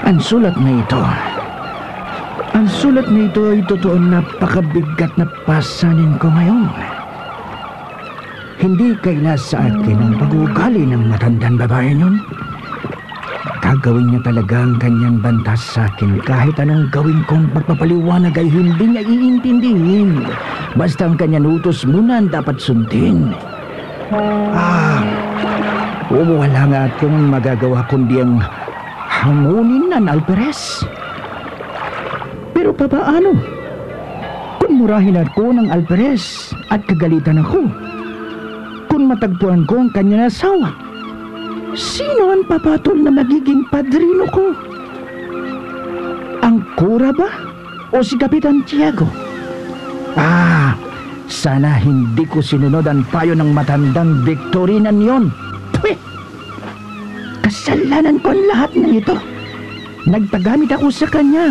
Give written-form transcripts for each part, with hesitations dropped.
Ang sulat na ito. Ang sulat na ito ay totoo napakabigat na pasanin ko ngayon. Hindi kaila sa akin ang pag-uugali ng matandang babae yun. Gagawin niya talaga ang kanyang bantas sa akin kahit anong gawin kong pagpapaliwanag ay hindi niya iintindihin. Basta ang kanyang utos muna ang dapat sundin. Wala nga akong magagawa kundi ang hamunin ng Alperes. Pero papaano? Kung murahin ako ng Alperes at kagalitan ako, kung matagpuan ko ang kanyang asawa, sino ang papatol na magiging padrino ko? Ang kura ba? O si Kapitan Tiago? Sana hindi ko sinunod ang payo ng matandang Victorinan yon. Kasalanan ko ang lahat ng ito. Nagpagamit ako sa kanya.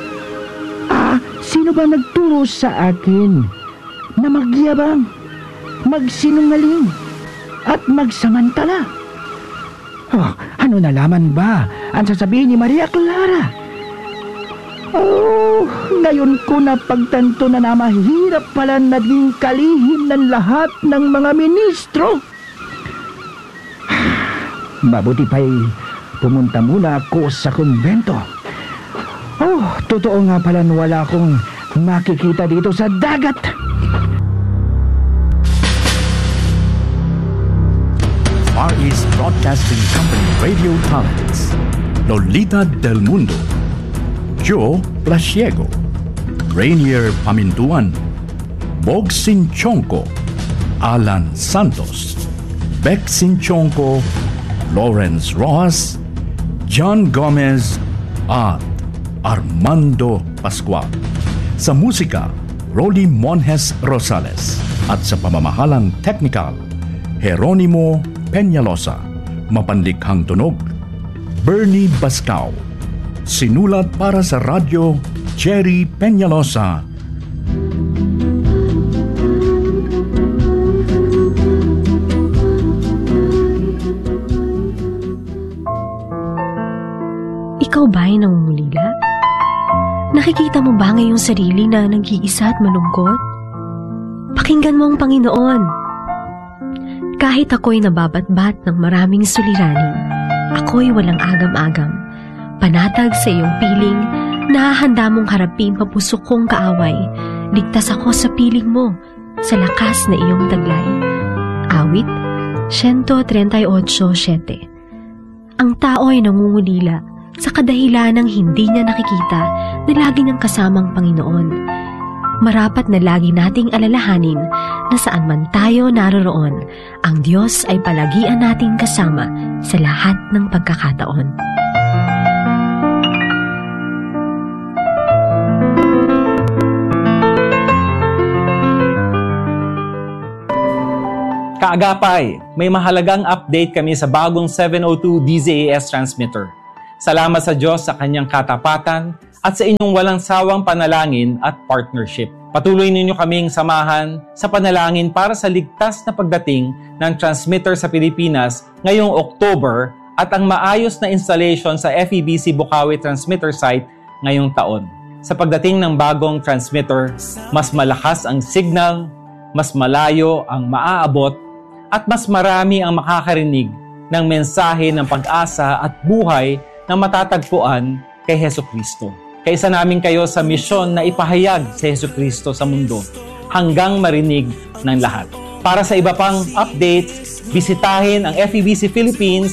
Sino ba nagturo sa akin na magyabang, magsinungaling, at magsamantala? Ano nalaman ba ang sasabihin ni Maria Clara? Ngayon ko napagtanto na mahirap pala naging kalihim ng lahat ng mga ministro. Mabuti pa'y pumunta muna ako sa kumbento. Totoo nga pala wala akong makikita dito sa dagat. Far East Broadcasting Company Radio Talents: Lolita Del Mundo, Joe Plasiego, Rainier Pamintuan, Bog Sinchonko, Alan Santos, Beck Sinchonko, Lawrence Rojas, John Gomez, at Armando Pascual. Sa musika, Rolly Monjes Rosales. At sa pamamahalang technical, Jeronimo Peñalosa. Mapanlikhang tunog, Bernie Bascao. Sinulat para sa radyo, Jerry Peñalosa. Ikaw ba'y nangungulila? Nakikita mo ba ngayong sarili na nag-iisa at malungkot? Pakinggan mo ang Panginoon. Kahit ako'y nababatbat ng maraming suliranin, ako'y walang agam-agam. Panatag sa iyong piling, nahahanda mong harapin papusok kong kaaway. Ligtas ako sa piling mo, sa lakas na iyong taglay. Awit, 138:7. Ang tao ay nangungulila sa kadahilan ng hindi niya nakikita na lagi niyang kasamang Panginoon. Marapat na lagi nating alalahanin na saan man tayo naroroon, ang Diyos ay palagian nating kasama sa lahat ng pagkakataon. Kaagapay, may mahalagang update kami sa bagong 702 DZAS transmitter. Salamat sa Diyos sa kanyang katapatan at sa inyong walang sawang panalangin at partnership. Patuloy ninyo kaming samahan sa panalangin para sa ligtas na pagdating ng transmitter sa Pilipinas ngayong October at ang maayos na installation sa FEBC Bukawi transmitter site ngayong taon. Sa pagdating ng bagong transmitter, mas malakas ang signal, mas malayo ang maaabot, at mas marami ang makakarinig ng mensahe ng pag-asa at buhay na matatagpuan kay Hesukristo. Kaisa namin kayo sa misyon na ipahayag si Hesukristo sa mundo hanggang marinig ng lahat. Para sa iba pang updates, bisitahin ang FEBC Philippines